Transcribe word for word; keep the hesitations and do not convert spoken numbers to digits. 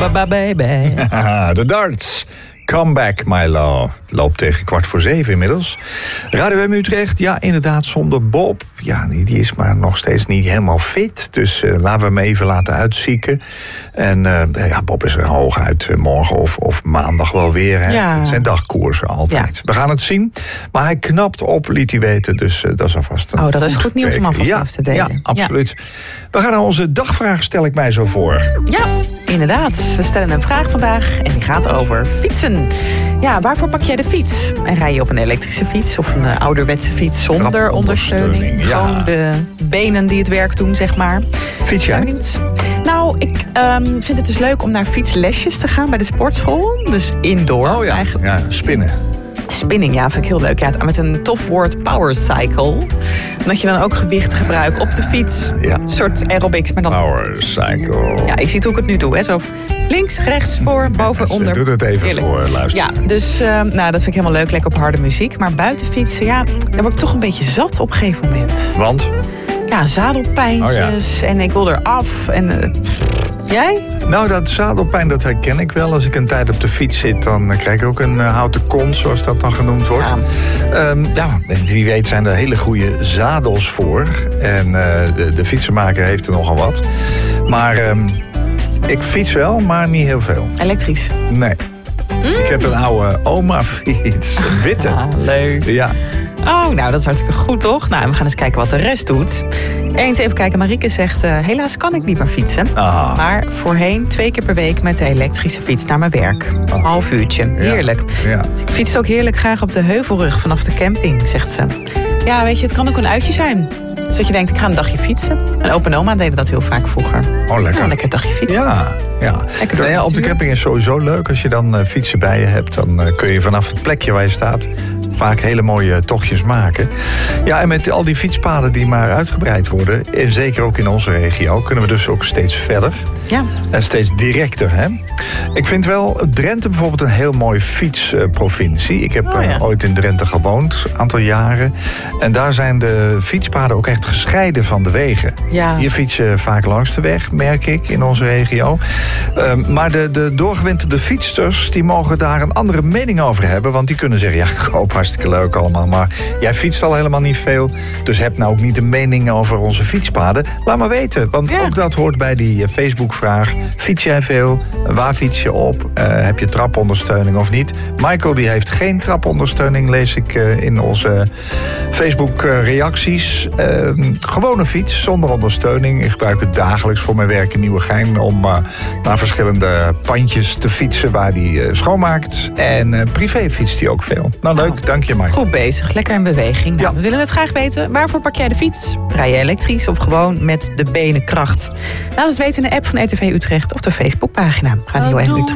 baby. De darts. Come back, my love. Het loopt tegen kwart voor zeven inmiddels. Radio M Utrecht, ja, inderdaad, zonder Bob. Ja, die, die is maar nog steeds niet helemaal fit. Dus uh, laten we hem even laten uitzieken. En uh, ja, Bob is er hooguit uh, morgen of, of maandag wel weer. Hè? Ja. Het zijn dagkoersen altijd. Ja. We gaan het zien. Maar hij knapt op, liet hij weten. Dus uh, dat is alvast een Oh, dat is goed nieuws om alvast ja, even te delen. Ja, absoluut. Ja. We gaan naar onze dagvraag, stel ik mij zo voor. Ja, inderdaad. We stellen een vraag vandaag en die gaat over fietsen. Ja, waarvoor pak jij de fiets? En rij je op een elektrische fiets of een uh, ouderwetse fiets zonder ondersteuning? Ja. Gewoon de benen die het werk doen, zeg maar. Fiets jij? Nou, ik um, vind het dus leuk om naar fietslesjes te gaan bij de sportschool. Dus indoor Oh ja, eigenlijk. ja, spinnen. Spinning, ja, vind ik heel leuk. Ja, met een tof woord, powercycle. Dat je dan ook gewicht gebruikt op de fiets. Ja. Een soort aerobics, maar dan Powercycle. Ja, ik zie hoe ik het nu doe. Hè. Zo links, rechts, voor, boven, Ja, onder. doe het even Heerlijk. voor, luister. Ja, dus uh, nou, dat vind ik helemaal leuk. Lekker op harde muziek. Maar buiten fietsen, ja, daar word ik toch een beetje zat op een gegeven moment. Want? Ja, zadelpijntjes. Oh ja. En ik wil eraf. En uh, jij? Nou, dat zadelpijn, dat herken ik wel. Als ik een tijd op de fiets zit, dan krijg ik ook een uh, houten kont, zoals dat dan genoemd wordt. Ja. Um, ja, wie weet zijn er hele goede zadels voor. En uh, de, de fietsenmaker heeft er nogal wat. Maar um, ik fiets wel, maar niet heel veel. Elektrisch? Nee. Mm. Ik heb een oude oma-fiets. Een witte. Ah, leuk. Ja. Oh, nou, dat is hartstikke goed, toch? Nou, we gaan eens kijken wat de rest doet. Eens even kijken, Marieke zegt... Uh, helaas kan ik niet meer fietsen. Ah. Maar voorheen twee keer per week met de elektrische fiets naar mijn werk. Een Ah. half uurtje. Heerlijk. Ja. Ja. Ik fiets ook heerlijk graag op de heuvelrug vanaf de camping, zegt ze. Ja, weet je, het kan ook een uitje zijn. Dus dat je denkt, ik ga een dagje fietsen. En opa en oma deden dat heel vaak vroeger. Oh, lekker. Nou, lekker een dagje fietsen. Ja, ja. Lekker door Nou ja, op de camping is sowieso leuk. Als je dan uh, fietsen bij je hebt, dan uh, kun je vanaf het plekje waar je staat vaak hele mooie tochtjes maken. Ja, en met al die fietspaden die maar uitgebreid worden, en zeker ook in onze regio, kunnen we dus ook steeds verder. Ja. En steeds directer, hè? Ik vind wel Drenthe bijvoorbeeld een heel mooie fietsprovincie. Ik heb oh, ja. uh, ooit in Drenthe gewoond, een aantal jaren. En daar zijn de fietspaden ook echt gescheiden van de wegen. Ja. Hier fietsen vaak langs de weg, merk ik, in onze regio. Uh, maar de, de doorgewinterde fietsters, die mogen daar een andere mening over hebben. Want die kunnen zeggen, ja, koop hartstikke leuk allemaal, maar jij fietst al helemaal niet veel. Dus heb nou ook niet een mening over onze fietspaden. Laat maar weten, want ja. ook dat hoort bij die Facebook-vraag. Fiets jij veel? Waar fiets je op? Uh, heb je trapondersteuning of niet? Michael die heeft geen trapondersteuning, lees ik uh, in onze Facebook-reacties. Uh, gewone fiets, zonder ondersteuning. Ik gebruik het dagelijks voor mijn werk in Nieuwegein om uh, naar verschillende pandjes te fietsen waar die uh, schoonmaakt. En uh, privé fietst hij ook veel. Nou, leuk. Oh. Dank je, Michael. Goed bezig, lekker in beweging. Nou, ja. We willen het graag weten. Waarvoor pak jij de fiets? Rij je elektrisch of gewoon met de benenkracht? Laat het weten in de app van E T V Utrecht of de Facebookpagina Radio M Utrecht.